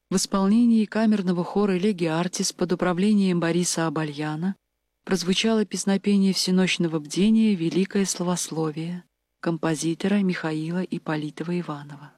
в исполнении камерного хора «Леги Артис» под управлением Бориса Абальяна прозвучало песнопение всеночного бдения «Великое славословие» композитора Михаила Ипполитова Иванова.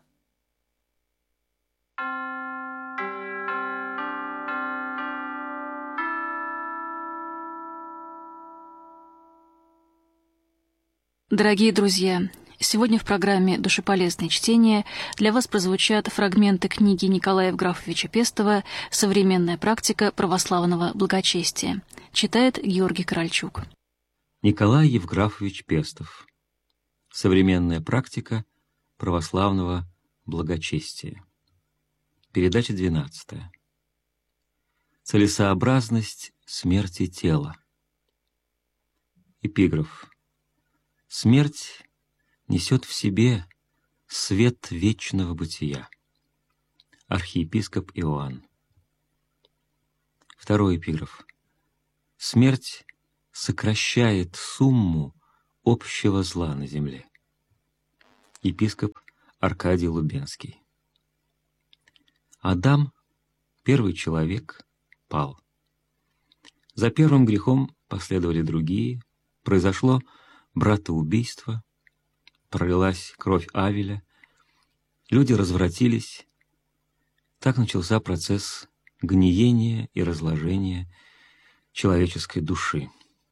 Дорогие друзья, сегодня в программе «Душеполезное чтение» для вас прозвучат фрагменты книги Николая Евграфовича Пестова «Современная практика православного благочестия». Читает Георгий Корольчук. Николай Евграфович Пестов. «Современная практика православного благочестия». Передача 12. Целесообразность смерти тела. Эпиграф. Смерть несет в себе свет вечного бытия. Архиепископ Иоанн. Второй эпиграф. Смерть сокращает сумму общего зла на земле. Епископ Аркадий Лубенский. Адам, первый человек, пал. За первым грехом последовали другие, произошло братоубийство, пролилась кровь Авеля, люди развратились. Так начался процесс гниения и разложения человеческой души.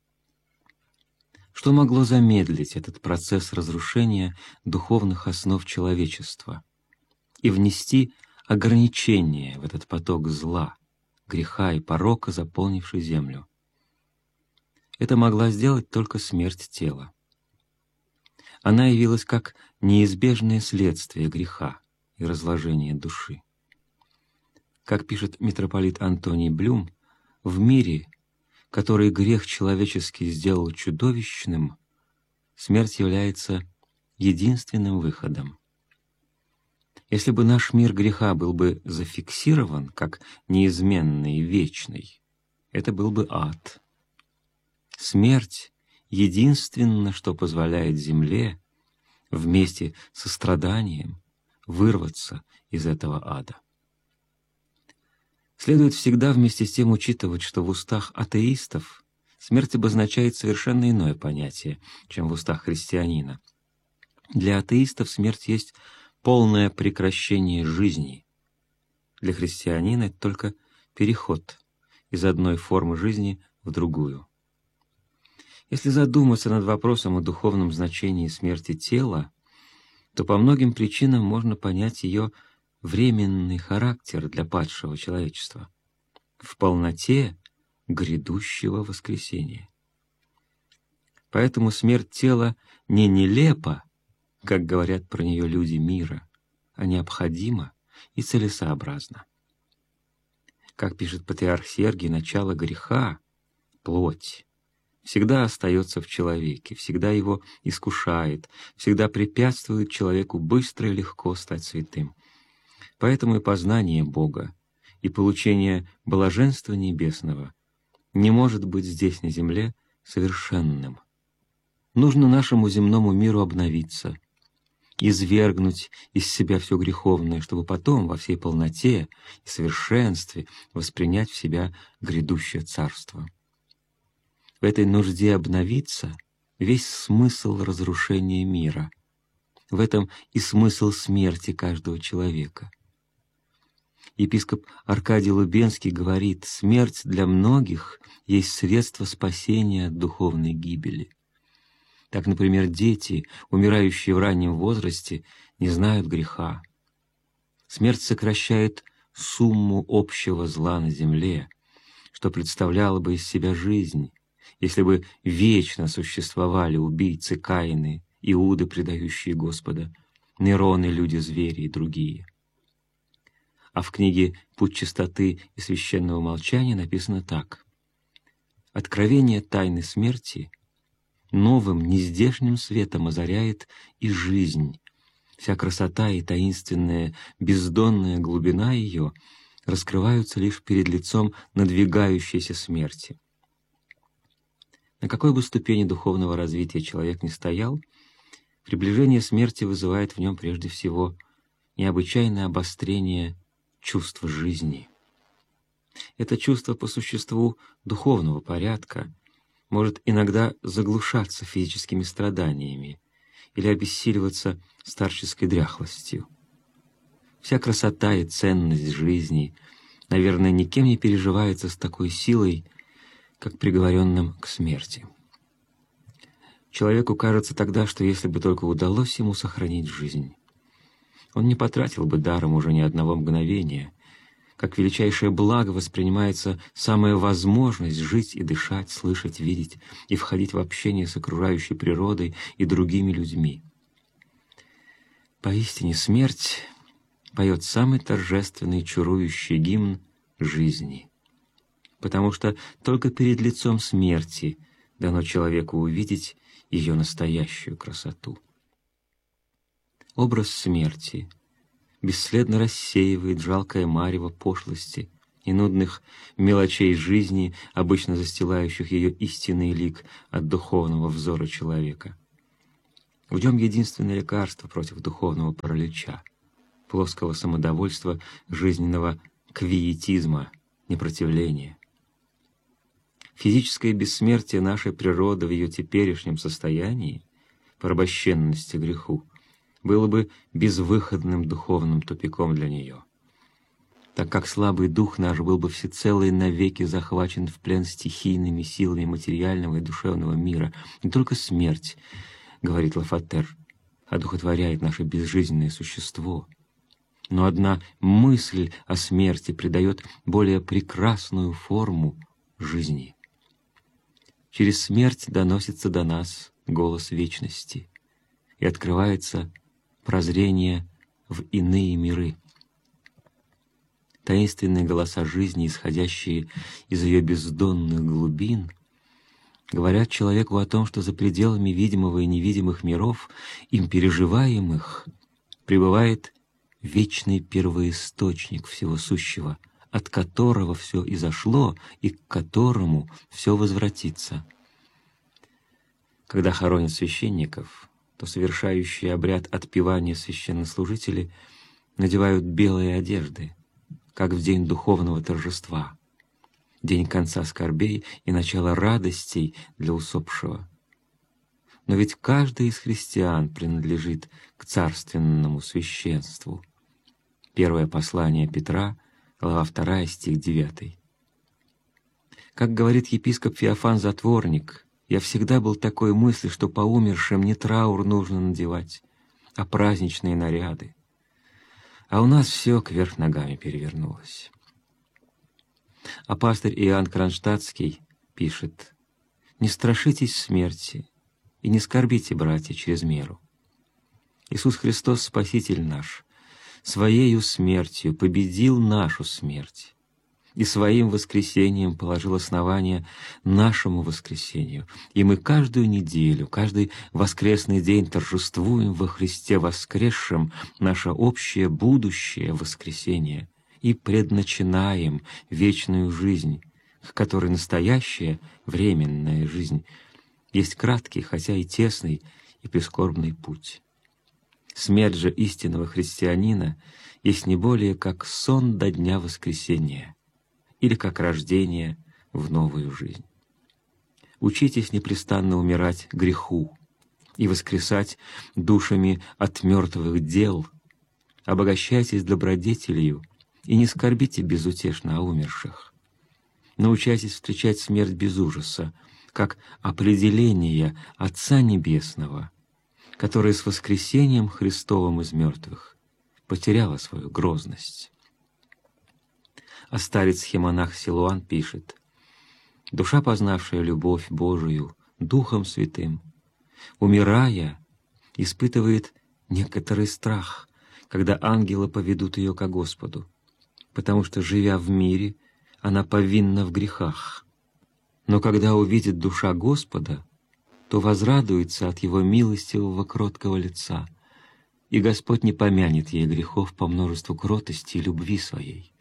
Что могло замедлить этот процесс разрушения духовных основ человечества и внести ограничение в этот поток зла, греха и порока, заполнивший землю? Это могла сделать только смерть тела. Она явилась как неизбежное следствие греха и разложения души. Как пишет митрополит Антоний Блюм, в мире, который грех человеческий сделал чудовищным, смерть является единственным выходом. Если бы наш мир греха был бы зафиксирован как неизменный и вечный, это был бы ад. Смерть — единственное, что позволяет земле вместе со страданием вырваться из этого ада. Следует всегда вместе с тем учитывать, что в устах атеистов смерть обозначает совершенно иное понятие, чем в устах христианина. Для атеистов смерть есть полное прекращение жизни. Для христианина это только переход из одной формы жизни в другую. Если задуматься над вопросом о духовном значении смерти тела, то по многим причинам можно понять ее временный характер для падшего человечества в полноте грядущего воскресения. Поэтому смерть тела не нелепа, как говорят про нее люди мира, а необходима и целесообразна. Как пишет патриарх Сергий, начало греха, плоть, всегда остается в человеке, всегда его искушает, всегда препятствует человеку быстро и легко стать святым. Поэтому и познание Бога, и получение блаженства небесного не может быть здесь, на земле, совершенным. Нужно нашему земному миру обновиться, извергнуть из себя все греховное, чтобы потом во всей полноте и совершенстве воспринять в себя грядущее царство. В этой нужде обновиться весь смысл разрушения мира. В этом и смысл смерти каждого человека. Епископ Аркадий Лубенский говорит: смерть для многих есть средство спасения от духовной гибели. Так, например, дети, умирающие в раннем возрасте, не знают греха. Смерть сокращает сумму общего зла на земле, что представляло бы из себя жизнь, если бы вечно существовали убийцы Каины, Иуды, предающие Господа, Нероны, люди-звери и другие. А в книге «Путь чистоты и священного молчания» написано так: «Откровение тайны смерти новым, нездешним светом озаряет и жизнь. Вся красота и таинственная, бездонная глубина ее раскрываются лишь перед лицом надвигающейся смерти». На какой бы ступени духовного развития человек ни стоял, приближение смерти вызывает в нем прежде всего необычайное обострение чувство жизни. Это чувство по существу духовного порядка может иногда заглушаться физическими страданиями или обессиливаться старческой дряхлостью. Вся красота и ценность жизни, наверное, никем не переживается с такой силой, как приговоренным к смерти. Человеку кажется тогда, что если бы только удалось ему сохранить жизнь, он не потратил бы даром уже ни одного мгновения. Как величайшее благо воспринимается самая возможность жить и дышать, слышать, видеть и входить в общение с окружающей природой и другими людьми. Поистине смерть поет самый торжественный, чарующий гимн жизни, потому что только перед лицом смерти дано человеку увидеть ее настоящую красоту. Образ смерти бесследно рассеивает жалкое марево пошлости и нудных мелочей жизни, обычно застилающих ее истинный лик от духовного взора человека. В нем единственное лекарство против духовного паралича, плоского самодовольства, жизненного квиетизма, непротивления. Физическое бессмертие нашей природы в ее теперешнем состоянии, порабощенности греху, было бы безвыходным духовным тупиком для нее, так как слабый дух наш был бы всецело и навеки захвачен в плен стихийными силами материального и душевного мира. Не только смерть, говорит Лафатер, одухотворяет наше безжизненное существо, но одна мысль о смерти придает более прекрасную форму жизни. Через смерть доносится до нас голос вечности, и открывается прозрение в иные миры. Таинственные голоса жизни, исходящие из ее бездонных глубин, говорят человеку о том, что за пределами видимого и невидимых миров, им переживаемых, пребывает вечный первоисточник всего сущего, от которого все изошло и к которому все возвратится. Когда хоронят священников, то совершающие обряд отпевания священнослужители надевают белые одежды, как в день духовного торжества, день конца скорбей и начала радостей для усопшего. Но ведь каждый из христиан принадлежит к царственному священству. Первое послание Петра, глава 2, стих 9. Как говорит епископ Феофан Затворник, я всегда был такой мысли, что по умершим не траур нужно надевать, а праздничные наряды. А у нас все кверх ногами перевернулось. А пастырь Иоанн Кронштадтский пишет: «Не страшитесь смерти и не скорбите, братья, через меру. Иисус Христос, Спаситель наш, Своею смертью победил нашу смерть и Своим воскресением положил основание нашему воскресению. И мы каждую неделю, каждый воскресный день торжествуем во Христе воскресшем наше общее будущее воскресение и предначинаем вечную жизнь, к которой настоящая временная жизнь есть краткий, хотя и тесный и прискорбный путь. Смерть же истинного христианина есть не более как сон до дня воскресения или как рождение в новую жизнь. Учитесь непрестанно умирать греху и воскресать душами от мертвых дел, обогащайтесь добродетелью и не скорбите безутешно о умерших. Научайтесь встречать смерть без ужаса, как определение Отца Небесного, которое с воскресением Христовым из мертвых потеряло свою грозность. А старец-хемонах Силуан пишет: «Душа, познавшая любовь Божию Духом Святым, умирая, испытывает некоторый страх, когда ангелы поведут ее ко Господу, потому что, живя в мире, она повинна в грехах. Но когда увидит душа Господа, то возрадуется от Его милостивого кроткого лица, и Господь не помянет ей грехов по множеству кротости и любви Своей.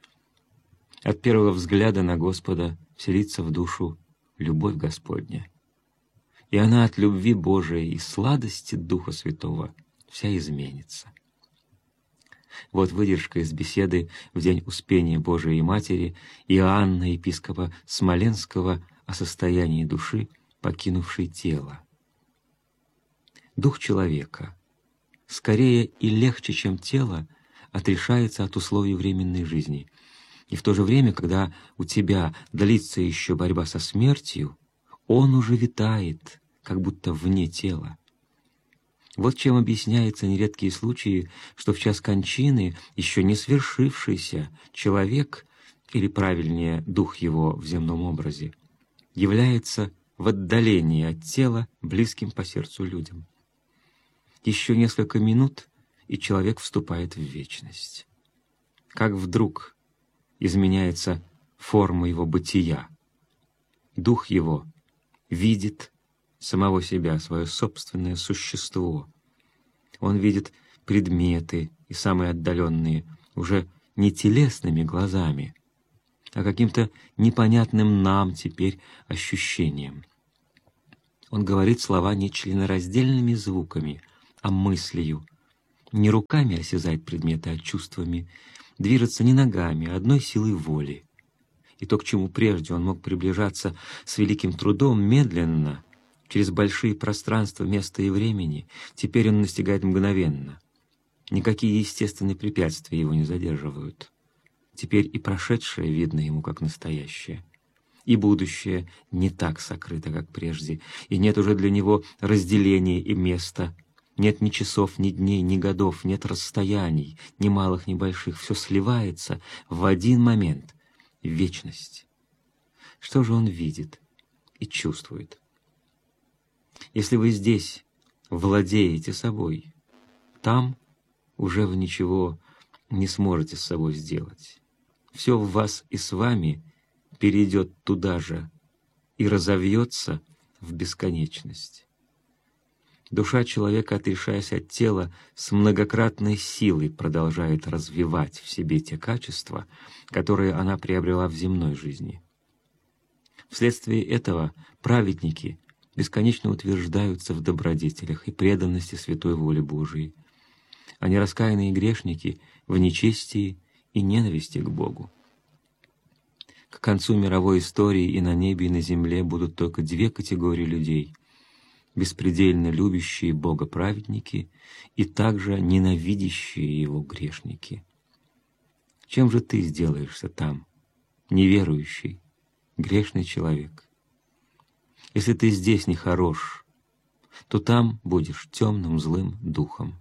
От первого взгляда на Господа вселится в душу любовь Господня, и она от любви Божией и сладости Духа Святого вся изменится. Вот выдержка из беседы в день Успения Божией Матери Иоанна, епископа Смоленского, о состоянии души, покинувшей тело. Дух человека скорее и легче, чем тело, отрешается от условий временной жизни. И в то же время, когда у тебя длится еще борьба со смертью, он уже витает, как будто вне тела. Вот чем объясняются нередкие случаи, что в час кончины еще не свершившийся человек, или правильнее, дух его в земном образе, является в отдалении от тела, близким по сердцу людям. Еще несколько минут, и человек вступает в вечность. Как вдруг изменяется форма его бытия. Дух его видит самого себя, свое собственное существо. Он видит предметы, и самые отдаленные, уже не телесными глазами, а каким-то непонятным нам теперь ощущением. Он говорит слова не членораздельными звуками, а мыслью, не руками осязает предметы, а чувствами, движется не ногами, а одной силой воли. И то, к чему прежде он мог приближаться с великим трудом, медленно, через большие пространства места и времени, теперь он настигает мгновенно. Никакие естественные препятствия его не задерживают. Теперь и прошедшее видно ему как настоящее, и будущее не так сокрыто, как прежде, и нет уже для него разделения и места, нет ни часов, ни дней, ни годов, нет расстояний, ни малых, ни больших, все сливается в один момент — в вечность. Что же он видит и чувствует? Если вы здесь владеете собой, там уже вы ничего не сможете с собой сделать. Все в вас и с вами перейдет туда же и разовьется в бесконечность. Душа человека, отрешаясь от тела, с многократной силой продолжает развивать в себе те качества, которые она приобрела в земной жизни. Вследствие этого праведники бесконечно утверждаются в добродетелях и преданности святой воле Божией, а нераскаянные грешники — в нечестии и ненависти к Богу. К концу мировой истории и на небе, и на земле будут только две категории людей — беспредельно любящие Бога праведники и также ненавидящие Его грешники. Чем же ты сделаешься там, неверующий, грешный человек? Если ты здесь не хорош, то там будешь темным, злым духом.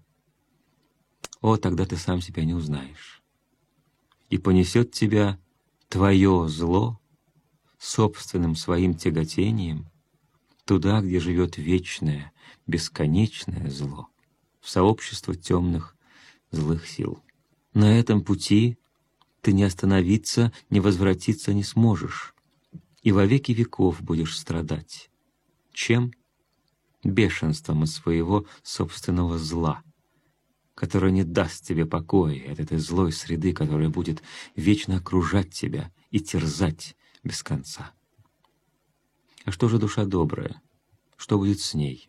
О, тогда ты сам себя не узнаешь. И понесет тебя твое зло собственным своим тяготением туда, где живет вечное, бесконечное зло, в сообщество темных, злых сил. На этом пути ты не остановиться, не возвратиться не сможешь, и во веки веков будешь страдать. Чем? Бешенством от своего собственного зла, которое не даст тебе покоя от этой злой среды, которая будет вечно окружать тебя и терзать без конца. А что же душа добрая? Что будет с ней?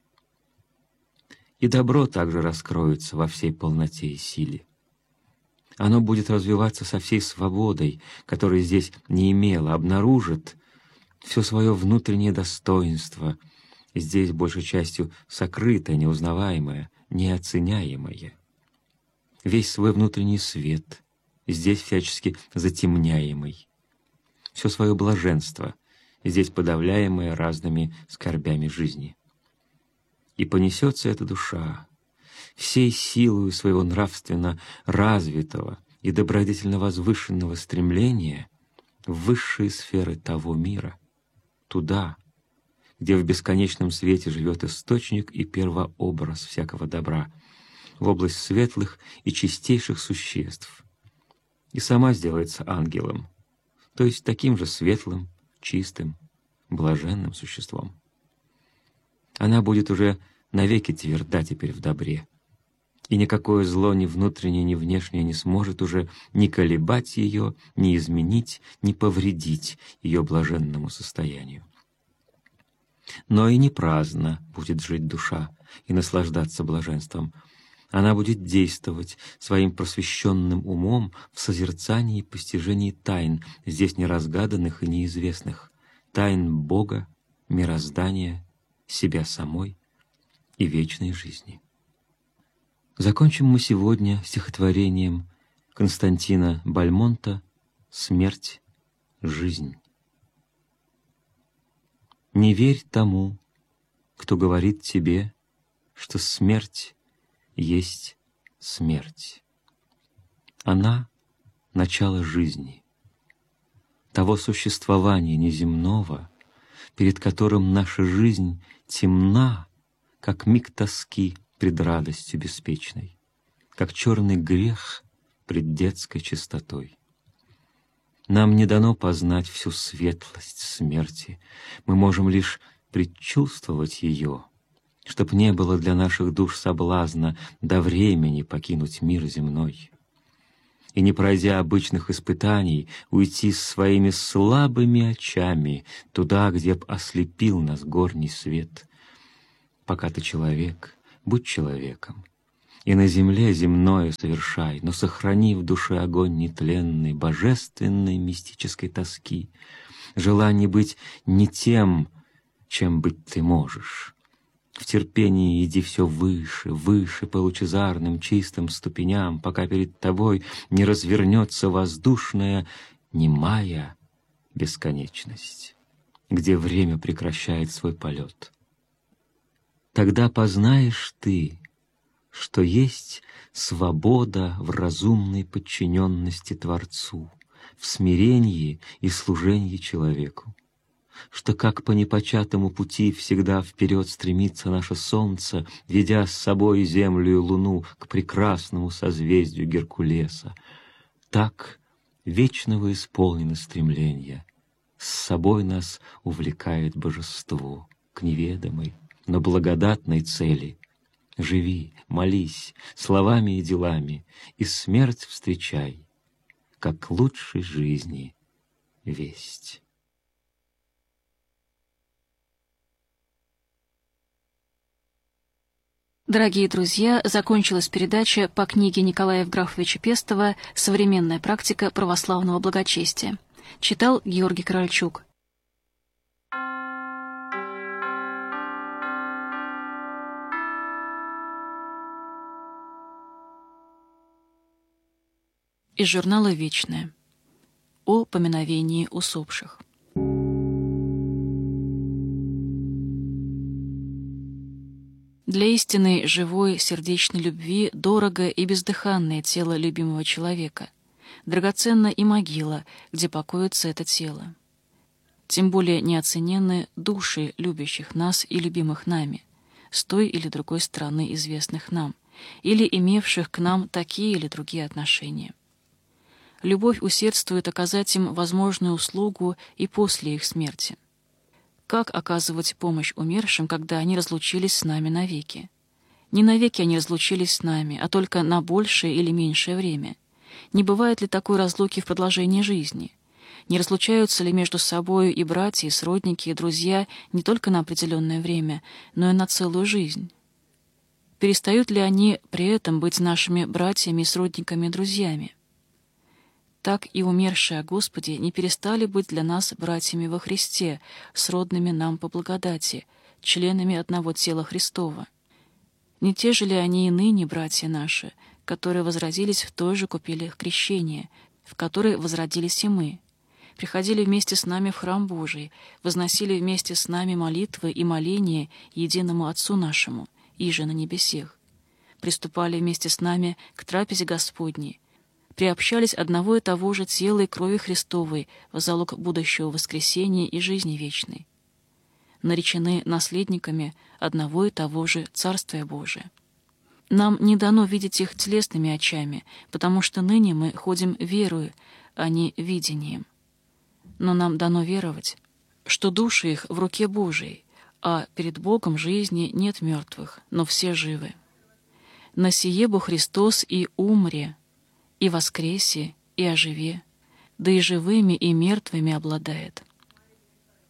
И добро также раскроется во всей полноте и силе. Оно будет развиваться со всей свободой, которой здесь не имело, обнаружит все свое внутреннее достоинство, здесь большей частью сокрытое, неузнаваемое, неоценяемое. Весь свой внутренний свет, здесь всячески затемняемый. Все свое блаженство, здесь подавляемое разными скорбями жизни. И понесется эта душа всей силой своего нравственно развитого и добродетельно возвышенного стремления в высшие сферы того мира, туда, где в бесконечном свете живет источник и первообраз всякого добра, в область светлых и чистейших существ, и сама сделается ангелом, то есть таким же светлым, чистым, блаженным существом. Она будет уже навеки тверда теперь в добре, и никакое зло ни внутреннее, ни внешнее не сможет уже ни колебать ее, ни изменить, ни повредить ее блаженному состоянию. Но и не праздно будет жить душа и наслаждаться блаженством. Она будет действовать своим просвещенным умом в созерцании и постижении тайн, здесь неразгаданных и неизвестных, тайн Бога, мироздания, себя самой и вечной жизни. Закончим мы сегодня стихотворением Константина Бальмонта «Смерть, жизнь». Не верь тому, кто говорит тебе, что смерть есть смерть. Она — начало жизни, того существования неземного, перед которым наша жизнь темна, как миг тоски пред радостью беспечной, как черный грех пред детской чистотой. Нам не дано познать всю светлость смерти, мы можем лишь предчувствовать ее, чтоб не было для наших душ соблазна до времени покинуть мир земной и, не пройдя обычных испытаний, уйти с своими слабыми очами туда, где б ослепил нас горний свет. Пока ты человек, будь человеком, и на земле земное совершай, но сохрани в душе огонь нетленный, божественной мистической тоски, желание быть не тем, чем быть ты можешь. В терпении иди все выше, выше по лучезарным чистым ступеням, пока перед тобой не развернется воздушная, немая бесконечность, где время прекращает свой полет. Тогда познаешь ты, что есть свобода в разумной подчиненности Творцу, в смирении и служении человеку, что как по непочатому пути всегда вперед стремится наше солнце, ведя с собой землю и луну к прекрасному созвездию Геркулеса, так вечного исполнено стремления, с собой нас увлекает божество к неведомой, но благодатной цели. Живи, молись, словами и делами, и смерть встречай, как лучшей жизни весть. Дорогие друзья, закончилась передача по книге Николая Евграфовича Пестова «Современная практика православного благочестия». Читал Георгий Корольчук. Из журнала «Вечное» о поминовении усопших. Для истинной, живой, сердечной любви дорого и бездыханное тело любимого человека, драгоценна и могила, где покоится это тело. Тем более неоцененны души любящих нас и любимых нами, с той или другой стороны известных нам, или имевших к нам такие или другие отношения. Любовь усердствует оказать им возможную услугу и после их смерти. Как оказывать помощь умершим, когда они разлучились с нами навеки? Не навеки они разлучились с нами, а только на большее или меньшее время. Не бывает ли такой разлуки в продолжении жизни? Не разлучаются ли между собою и братья, и сродники, и друзья не только на определенное время, но и на целую жизнь? Перестают ли они при этом быть нашими братьями, сродниками и друзьями? Так и умершие о Господе не перестали быть для нас братьями во Христе, сродными нам по благодати, членами одного тела Христова. Не те же ли они и ныне, братья наши, которые возродились в той же купели крещения, в которой возродились и мы, приходили вместе с нами в храм Божий, возносили вместе с нами молитвы и моления единому Отцу нашему, иже на небесех, приступали вместе с нами к трапезе Господней, приобщались одного и того же тела и крови Христовой в залог будущего воскресения и жизни вечной, наречены наследниками одного и того же Царствия Божия. Нам не дано видеть их телесными очами, потому что ныне мы ходим верою, а не видением. Но нам дано веровать, что души их в руке Божией, а перед Богом жизни нет мертвых, но все живы. На сие бо Христос и умре, и воскресе, и оживе, да и живыми, и мертвыми обладает.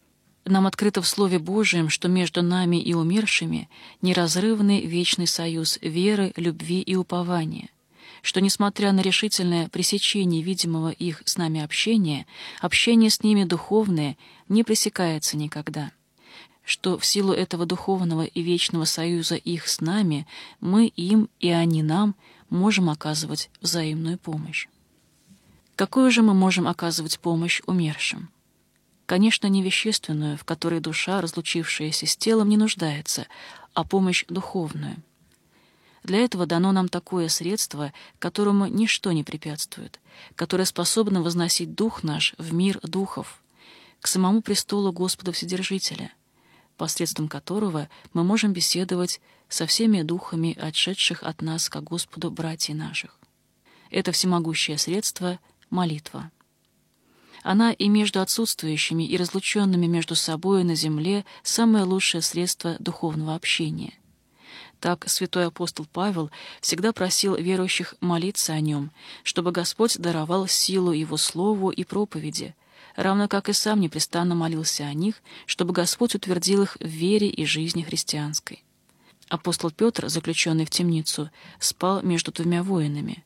Нам открыто в Слове Божием, что между нами и умершими неразрывный вечный союз веры, любви и упования, что, несмотря на решительное пресечение видимого их с нами общения, общение с ними духовное не пресекается никогда, что в силу этого духовного и вечного союза их с нами мы им и они нам можем оказывать взаимную помощь. Какую же мы можем оказывать помощь умершим? Конечно, не вещественную, в которой душа, разлучившаяся с телом, не нуждается, а помощь духовную. Для этого дано нам такое средство, которому ничто не препятствует, которое способно возносить дух наш в мир духов, к самому престолу Господа Вседержителя, посредством которого мы можем беседовать со всеми духами, отшедших от нас ко Господу братьев наших. Это всемогущее средство — молитва. Она и между отсутствующими, и разлученными между собой на земле самое лучшее средство духовного общения. Так святой апостол Павел всегда просил верующих молиться о нем, чтобы Господь даровал силу его слову и проповеди, равно как и сам непрестанно молился о них, чтобы Господь утвердил их в вере и жизни христианской. Апостол Петр, заключенный в темницу, спал между двумя воинами.